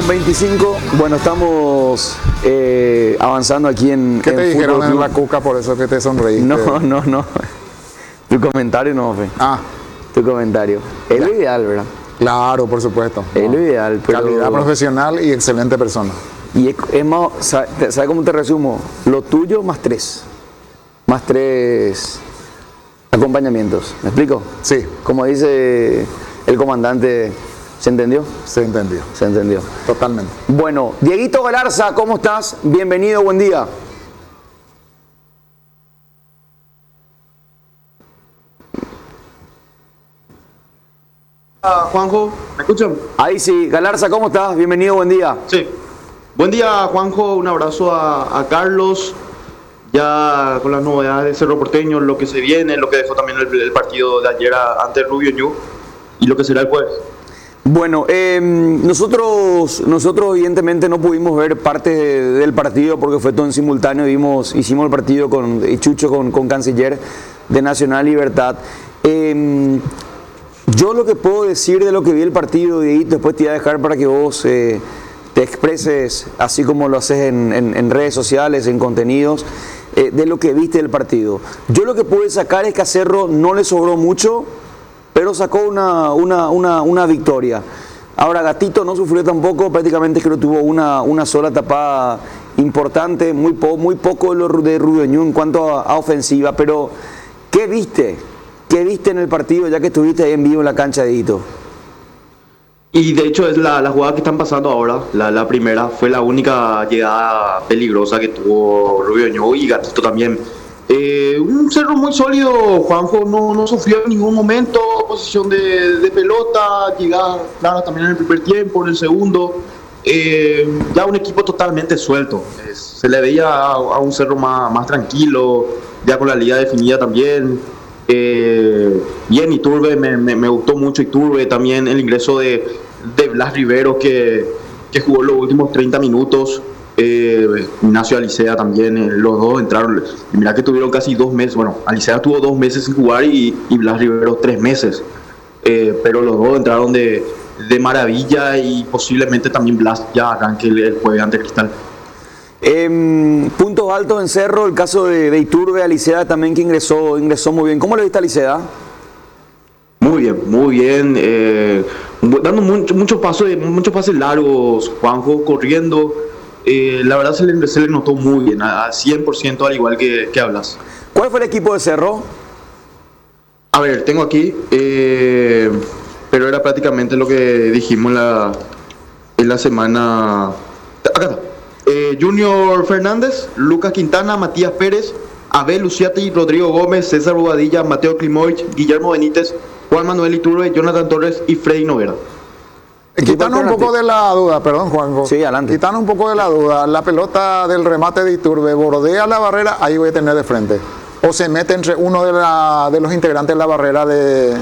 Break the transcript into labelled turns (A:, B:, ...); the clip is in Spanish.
A: 9:25. Bueno, estamos avanzando aquí en
B: ¿Qué te dijeron
A: Fútbol
B: en
A: Club.
B: la cuca por eso que te sonreíste?
A: No. Tu comentario no, Fe.
B: Ah,
A: Tu comentario. Es lo ideal, ¿verdad?
B: claro, por supuesto.
A: Es lo ideal, pero...
B: Calidad profesional y excelente persona.
A: Y es más, ¿sabes cómo te resumo? Lo tuyo más tres. Más tres acompañamientos. ¿Me explico?
B: Sí,
A: Como dice el comandante, ¿se entendió?
B: se entendió.
A: Se entendió.
B: Totalmente.
A: Bueno, Dieguito Galarza, ¿cómo estás? Bienvenido, buen día.
C: Juanjo, ¿me escuchan?
A: Ahí sí, Galarza, ¿cómo estás? Bienvenido, buen día.
C: Sí. Buen día, Juanjo. Un abrazo a Carlos. Ya con las novedades de Cerro Porteño, lo que se viene, lo que dejó también el partido de ayer ante Rubio Ñu y lo que será el jueves.
A: Bueno, nosotros evidentemente no pudimos ver parte del partido porque fue todo en simultáneo. Hicimos el partido con Chucho, con Canciller de Nacional Libertad. Yo lo que puedo decir de lo que vi el partido, Dieguito, después te voy a dejar para que vos te expreses, así como lo haces en redes sociales, en contenidos, de lo que viste del partido. Yo lo que pude sacar es que a Cerro no le sobró mucho, pero sacó una victoria. Ahora, Gatito no sufrió tampoco, prácticamente creo que tuvo una sola tapada importante, muy poco de Rubio Ñu en cuanto a ofensiva, pero ¿qué viste? ¿Qué viste en el partido ya que estuviste ahí en vivo en la cancha de Hito?
C: Y de hecho es la jugada que están pasando ahora, la primera, fue la única llegada peligrosa que tuvo Rubio Ñu y Gatito también. Un Cerro muy sólido, Juanjo no sufrió en ningún momento, posición de pelota, llegada clara también en el primer tiempo, en el segundo. Ya un equipo totalmente suelto, se le veía a un Cerro más tranquilo, ya con la liga definida también. Bien, Iturbe, me gustó mucho Iturbe, también el ingreso de Blas Rivero que jugó los últimos 30 minutos. Ignacio Alicea también, los dos entraron. Y mirá que tuvieron casi 2 meses. Bueno, Alicea tuvo 2 meses sin jugar y Blas Rivero 3 meses. Pero los dos entraron de maravilla y posiblemente también Blas ya arranque el jueves ante Cristal.
A: Puntos altos en Cerro, el caso de Iturbe, Alicea también que ingresó muy bien. ¿Cómo le viste a Alicea?
C: Muy bien, dando muchos pases largos, Juanjo, corriendo. La verdad se le notó muy bien, al 100%, al igual que hablas.
A: ¿Cuál fue el equipo de Cerro?
C: A ver, tengo aquí, pero era prácticamente lo que dijimos en la semana. Acá está. Junior Fernández, Lucas Quintana, Matías Pérez, Abel Luciati, Rodrigo Gómez, César Bobadilla, Mateo Klimovic, Guillermo Benítez, Juan Manuel Iturbe, Jonathan Torres y Freddy Novera.
B: Quitanos un poco de la duda, perdón, Juanjo.
A: Sí, adelante.
B: Quitanos un poco de la duda. La pelota del remate de Iturbe bordea la barrera, ahí voy a tener de frente. O se mete entre uno de los integrantes de la barrera de